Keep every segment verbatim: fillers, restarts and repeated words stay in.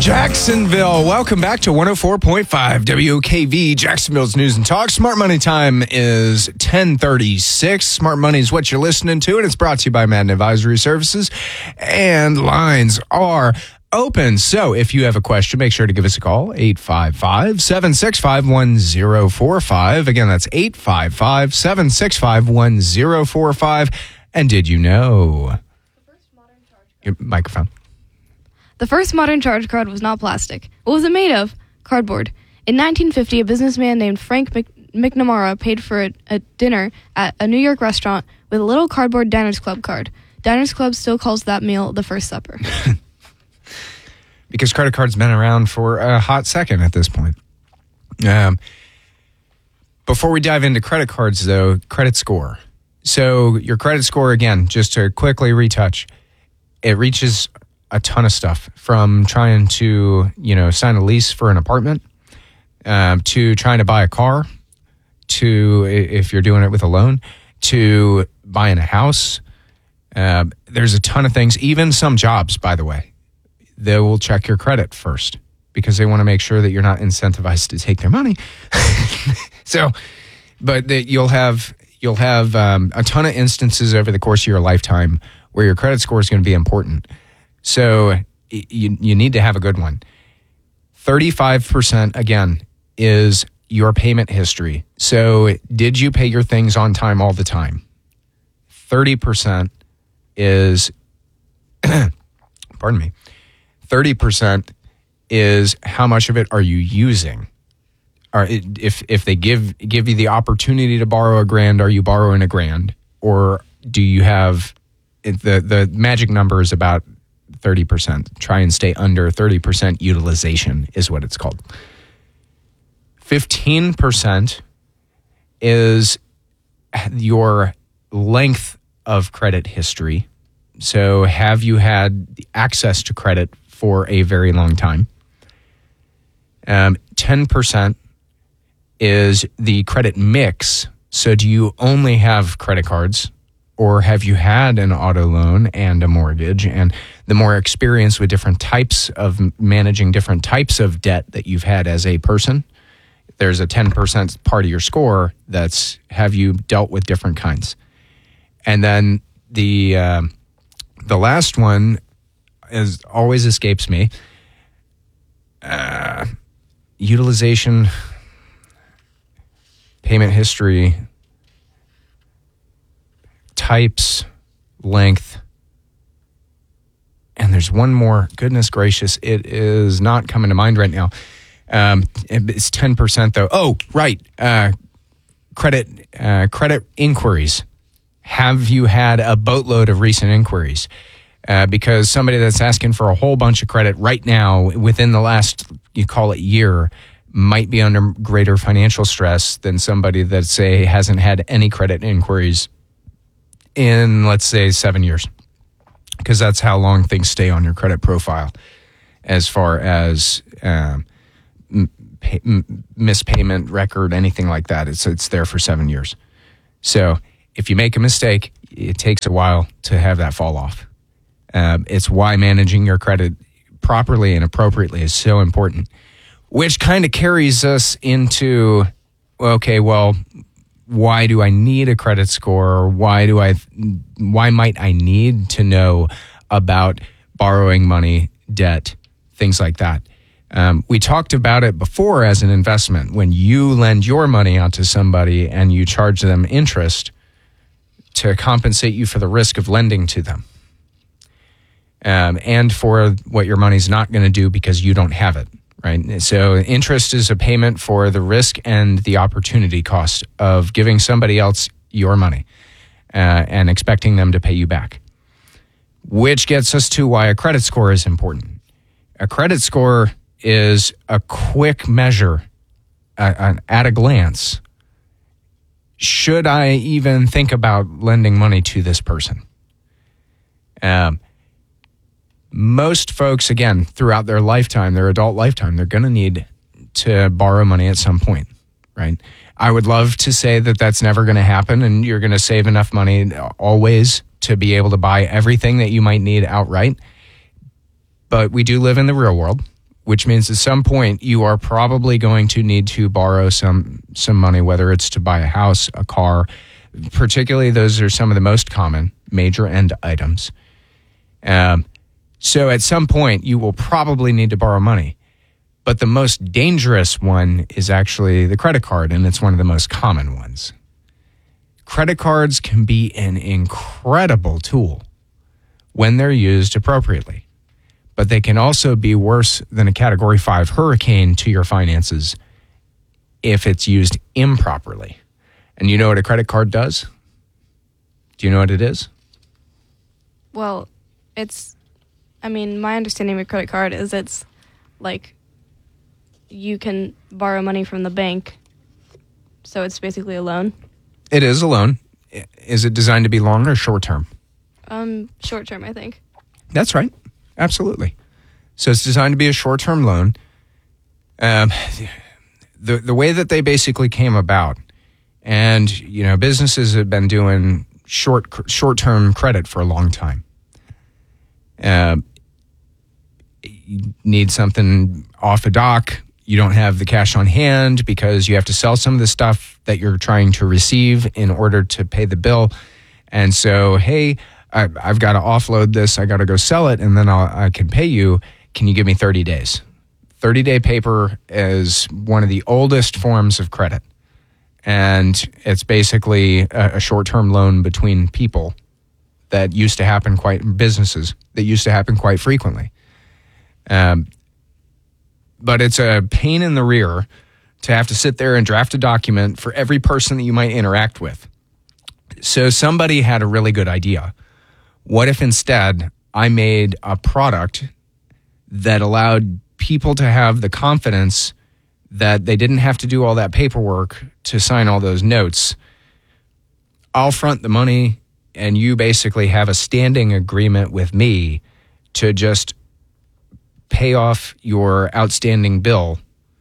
Jacksonville, welcome back to one oh four point five W O K V, Jacksonville's News and Talk. Smart Money time is ten thirty-six. Smart Money is what you're listening to, and it's brought to you by Madden Advisory Services. And lines are open. So if you have a question, make sure to give us a call, eight five five, seven six five, one oh four five. Again, that's eight five five, seven six five, one oh four five. And did you know? Your microphone. The first modern charge card was not plastic. What was it made of? Cardboard. In nineteen fifty, a businessman named Frank Mc- McNamara paid for a, a dinner at a New York restaurant with a little cardboard Diners Club card. Diners Club still calls that meal the First Supper. Because credit cards been around for a hot second at this point. Um, before we dive into credit cards, though, credit score. So your credit score, again, just to quickly retouch, it reaches a ton of stuff, from trying to, you know, sign a lease for an apartment, um, to trying to buy a car, to, if you're doing it with a loan, to buying a house. Uh, there's a ton of things, even some jobs, by the way. They will check your credit first because they want to make sure that you're not incentivized to take their money. So, but that you'll have, you'll have um, a ton of instances over the course of your lifetime where your credit score is going to be important. So you you need to have a good one. thirty-five percent, again, is your payment history. So did you pay your things on time all the time? thirty percent is, pardon me, thirty percent is how much of it are you using? Or if if they give give you the opportunity to borrow a grand, are you borrowing a grand? Or do you have, the, the magic number is about thirty percent. Try and stay under thirty percent utilization is what it's called. fifteen percent is your length of credit history. So have you had access to credit for a very long time? Um, ten percent is the credit mix. So do you only have credit cards? Or have you had an auto loan and a mortgage? And the more experience with different types of managing different types of debt that you've had as a person, there's a ten percent part of your score that's, have you dealt with different kinds? And then the uh, the last one is always escapes me. Uh, utilization, payment history, types, length, and there's one more. Goodness gracious, it is not coming to mind right now. Um, it's ten percent though. Oh, right. Uh, credit, uh, credit inquiries. Have you had a boatload of recent inquiries? Uh, because somebody that's asking for a whole bunch of credit right now within the last, you call it year, might be under greater financial stress than somebody that, say, hasn't had any credit inquiries in, let's say, seven years, because that's how long things stay on your credit profile as far as um, pay, mispayment record, anything like that. It's it's there for seven years. So if you make a mistake, it takes a while to have that fall off. Um, it's why managing your credit properly and appropriately is so important, which kind of carries us into, okay, well, why do I need a credit score? Why do I, why might I need to know about borrowing money, debt, things like that? Um, we talked about it before as an investment. When you lend your money out to somebody and you charge them interest to compensate you for the risk of lending to them, um, and for what your money's not going to do because you don't have it. Right. So interest is a payment for the risk and the opportunity cost of giving somebody else your money uh, and expecting them to pay you back, which gets us to why a credit score is important. A credit score is a quick measure uh, at a glance. Should I even think about lending money to this person? Um, Most folks, again, throughout their lifetime, their adult lifetime, they're going to need to borrow money at some point, right? I would love to say that that's never going to happen and you're going to save enough money always to be able to buy everything that you might need outright. But we do live in the real world which means at some point you are probably going to need to borrow some some money, whether it's to buy a house, a car. Particularly, those are some of the most common major end items. Um, so at some point, you will probably need to borrow money. But the most dangerous one is actually the credit card, and it's one of the most common ones. Credit cards can be an incredible tool when they're used appropriately, but they can also be worse than a Category five hurricane to your finances if it's used improperly. And you know what a credit card does? Do you know what it is? Well, it's, I mean, my understanding of a credit card is it's like you can borrow money from the bank, so it's basically a loan. It is a loan. Is it designed to be long or short term? Um, short term, I think. That's right. Absolutely. So it's designed to be a short term loan. Um, the the way that they basically came about, and you know, businesses have been doing short short term credit for a long time. Uh, you need something off a dock. You don't have the cash on hand because you have to sell some of the stuff that you're trying to receive in order to pay the bill. And so, hey, I, I've got to offload this. I got to go sell it, and then I'll, I can pay you. Can you give me thirty days? thirty-day paper is one of the oldest forms of credit. And it's basically a, a short-term loan between people that used to happen quite, businesses that used to happen quite frequently. Um, but it's a pain in the rear to have to sit there and draft a document for every person that you might interact with. So somebody had a really good idea. What if instead I made a product that allowed people to have the confidence that they didn't have to do all that paperwork to sign all those notes? I'll front the money, and you basically have a standing agreement with me to just pay off your outstanding bill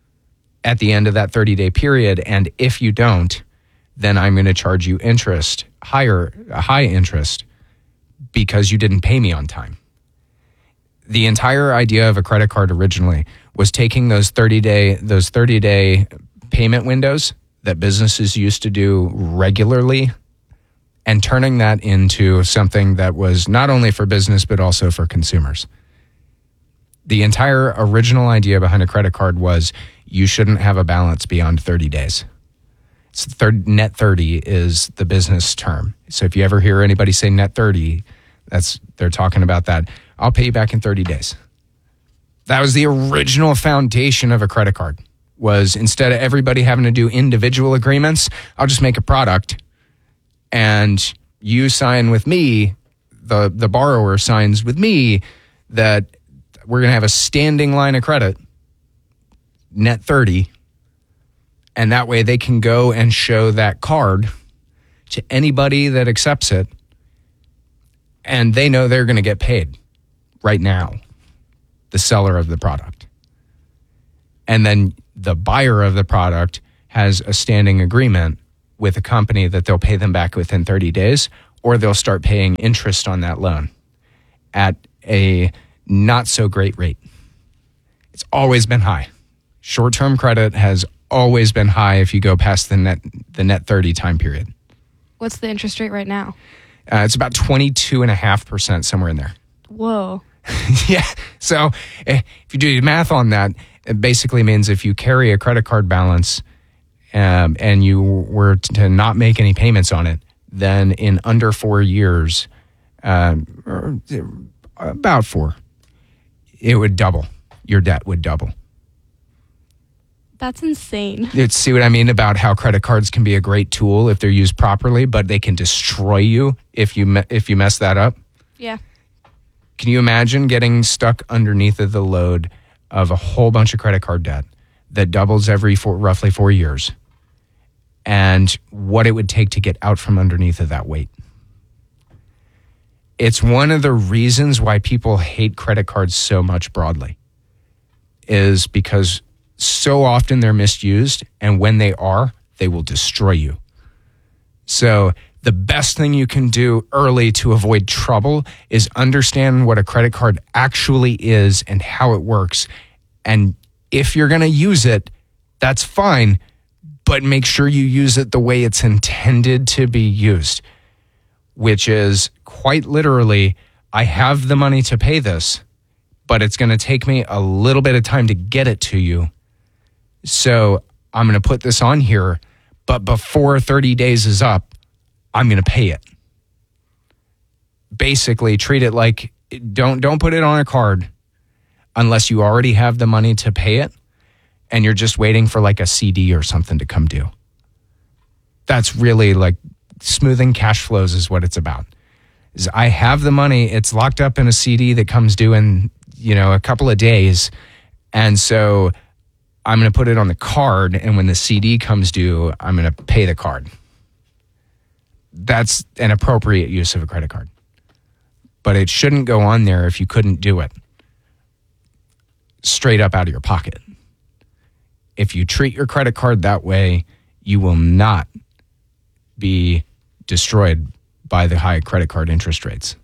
at the end of that thirty-day period. And if you don't, then I'm going to charge you interest, higher, high interest, because you didn't pay me on time. The entire idea of a credit card originally was taking those thirty-day those thirty-day payment windows that businesses used to do regularly and turning that into something that was not only for business but also for consumers. The entire original idea behind a credit card was you shouldn't have a balance beyond thirty days. It's third, net thirty is the business term. So if you ever hear anybody say net thirty, that's they're talking about that. I'll pay you back in thirty days. That was the original foundation of a credit card, was instead of everybody having to do individual agreements, I'll just make a product and you sign with me, the, the borrower signs with me that we're going to have a standing line of credit, net thirty, and that way they can go and show that card to anybody that accepts it, and they know they're going to get paid right now, the seller of the product. And then the buyer of the product has a standing agreement with a company that they'll pay them back within thirty days, or they'll start paying interest on that loan at a not so great rate. It's always been high. Short-term credit has always been high if you go past the net the net thirty time period. What's the interest rate right now? Uh, it's about twenty-two point five percent, somewhere in there. Whoa. Yeah. So if you do the math on that, it basically means if you carry a credit card balance um, and you were to not make any payments on it, then in under four years, um, or about four, it would double. Your debt would double. That's insane. It's, see what I mean about how credit cards can be a great tool if they're used properly, but they can destroy you if you me- if you mess that up? Yeah. Can you imagine getting stuck underneath of the load of a whole bunch of credit card debt that doubles every four, roughly four years, and what it would take to get out from underneath of that weight? It's one of the reasons why people hate credit cards so much broadly, is because so often they're misused, and when they are, they will destroy you. So the best thing you can do early to avoid trouble is understand what a credit card actually is and how it works, And if you're going to use it, that's fine, but make sure you use it the way it's intended to be used, which is quite literally, I have the money to pay this, but it's going to take me a little bit of time to get it to you. So I'm going to put this on here, but before thirty days is up, I'm going to pay it. Basically, treat it like, don't don't put it on a card unless you already have the money to pay it and you're just waiting for like a C D or something to come due. That's really like smoothing cash flows is what it's about. Is I have the money, it's locked up in a C D that comes due in, you know, a couple of days. And so I'm going to put it on the card, and when the C D comes due, I'm going to pay the card. That's an appropriate use of a credit card. But it shouldn't go on there if you couldn't do it straight up out of your pocket. If you treat your credit card that way, you will not be destroyed by the high credit card interest rates.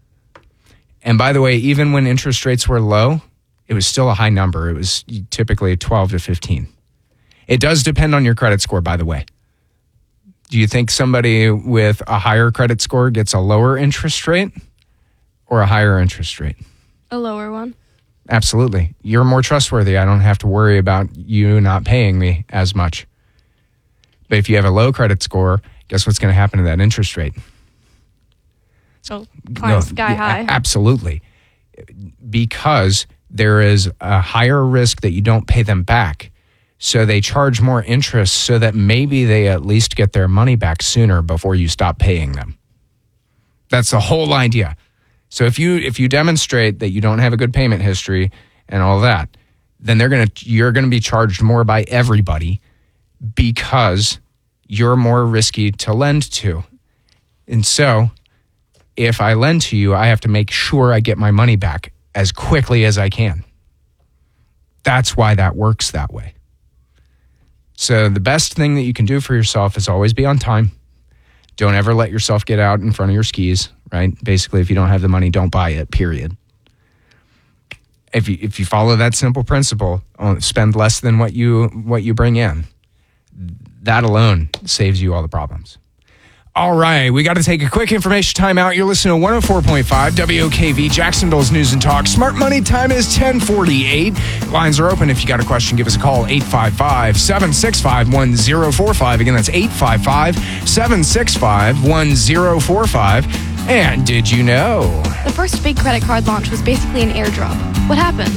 And by the way, even when interest rates were low, it was still a high number. It was typically twelve to fifteen. It does depend on your credit score, by the way. Do you think somebody with a higher credit score gets a lower interest rate or a higher interest rate? A lower one. Absolutely. You're more trustworthy. I don't have to worry about you not paying me as much. But if you have a low credit score, guess what's going to happen to that interest rate? So climb No, sky yeah, high. Absolutely. Because there is a higher risk that you don't pay them back. So they charge more interest so that maybe they at least get their money back sooner before you stop paying them. That's the whole idea. So if you if you demonstrate that you don't have a good payment history and all that, then they're gonna you're gonna be charged more by everybody because you're more risky to lend to. And so if I lend to you, I have to make sure I get my money back as quickly as I can. That's why that works that way. So the best thing that you can do for yourself is always be on time. Don't ever let yourself get out in front of your skis, right? Basically, if you don't have the money, don't buy it, period. If you if you follow that simple principle, spend less than what you what you bring in. That alone saves you all the problems. All right, we got to take a quick information timeout. You're listening to one oh four point five W O K V, Jacksonville's News and Talk. Smart Money time is ten forty-eight. Lines are open. If you got a question, give us a call, eight five five, seven six five, one oh four five. Again, that's eight five five, seven six five, one oh four five. And did you know? The first big credit card launch was basically an airdrop. What happened?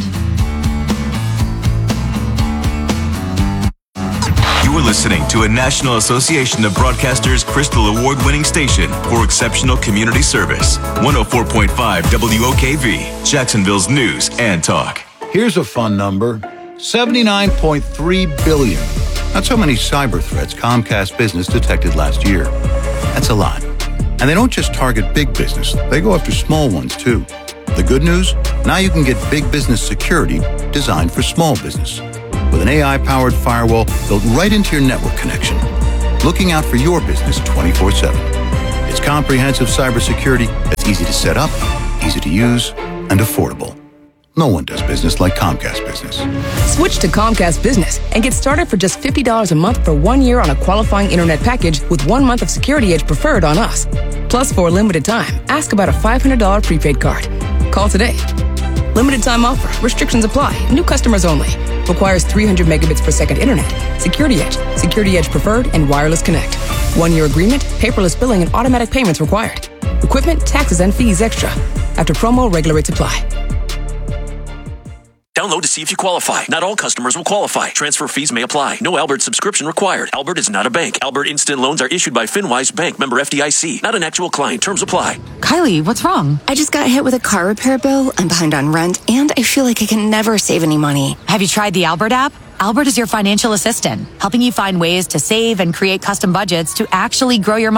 You are listening to a National Association of Broadcasters Crystal Award-winning station for exceptional community service. one oh four point five W O K V, Jacksonville's News and Talk. Here's a fun number, seventy-nine point three billion. That's how many cyber threats Comcast Business detected last year. That's a lot. And they don't just target big business, they go after small ones too. The good news? Now you can get big business security designed for small business. With an A I-powered firewall built right into your network connection, looking out for your business twenty-four seven. It's comprehensive cybersecurity that's easy to set up, easy to use, and affordable. No one does business like Comcast Business. Switch to Comcast Business and get started for just fifty dollars a month for one year on a qualifying internet package with one month of Security Edge Preferred on us. Plus, for a limited time, ask about a five hundred dollars prepaid card. Call today. Limited time offer. Restrictions apply. New customers only. Requires three hundred megabits per second internet. Security Edge, Security Edge Preferred, and Wireless Connect. One-year agreement, paperless billing, and automatic payments required. Equipment, taxes, and fees extra. After promo, regular rates apply. Download to see if you qualify. Not all customers will qualify. Transfer fees may apply. No Albert subscription required. Albert is not a bank. Albert Instant Loans are issued by FinWise Bank, member F D I C. Not an actual client. Terms apply. Kylie, what's wrong? I just got hit with a car repair bill. I'm behind on rent, and I feel like I can never save any money. Have you tried the Albert app? Albert is your financial assistant, helping you find ways to save and create custom budgets to actually grow your money.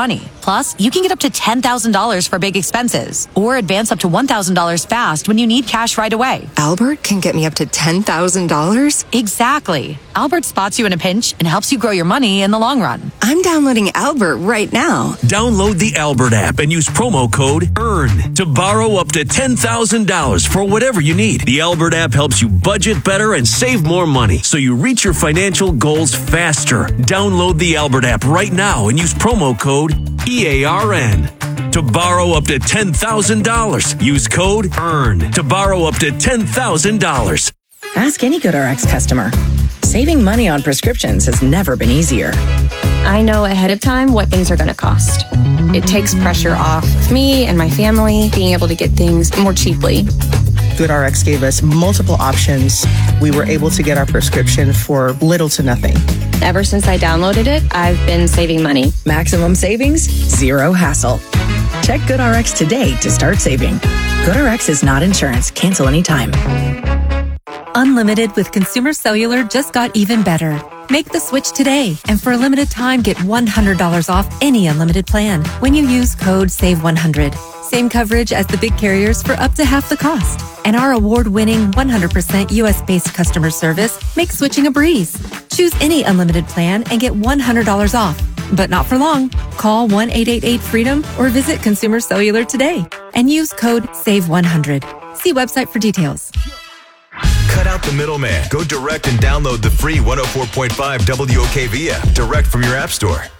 Plus, you can get up to ten thousand dollars for big expenses or advance up to one thousand dollars fast when you need cash right away. Albert can get me up to ten thousand dollars? Exactly. Albert spots you in a pinch and helps you grow your money in the long run. I'm downloading Albert right now. Download the Albert app and use promo code EARN to borrow up to ten thousand dollars for whatever you need. The Albert app helps you budget better and save more money so you reach your financial goals faster. Download the Albert app right now and use promo code E A R N to borrow up to ten thousand dollars. Use code EARN to borrow up to ten thousand dollars. Ask any GoodRx customer. Saving money on prescriptions has never been easier. I know ahead of time what things are going to cost. It takes pressure off me and my family being able to get things more cheaply. GoodRx gave us multiple options. We were able to get our prescription for little to nothing. Ever since I downloaded it, I've been saving money. Maximum savings, zero hassle. Check GoodRx today to start saving. GoodRx is not insurance. Cancel anytime. Unlimited with Consumer Cellular just got even better. Make the switch today, and for a limited time, get one hundred dollars off any unlimited plan when you use code save one hundred. Same coverage as the big carriers for up to half the cost. And our award-winning one hundred percent U S-based customer service makes switching a breeze. Choose any unlimited plan and get one hundred dollars off. But not for long. Call one eight eight eight freedom or visit Consumer Cellular today and use code save one hundred. See website for details. Cut out the middleman. Go direct and download the free one oh four point five W O K V app direct from your app store.